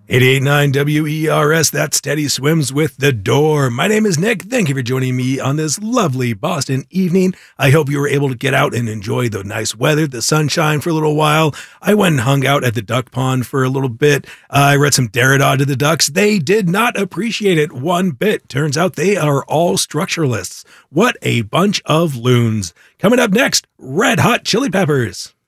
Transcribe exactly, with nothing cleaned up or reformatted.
eighty-eight point nine W E R S, that steady swims with the door. My name is Nick. Thank you for joining me on this lovely Boston evening. I hope you were able to get out and enjoy the nice weather, the sunshine for a little while. I went and hung out at the duck pond for a little bit. Uh, I read some Derrida to the ducks. They did not appreciate it one bit. Turns out they are all structuralists. What a bunch of loons. Coming up next, Red Hot Chili Peppers.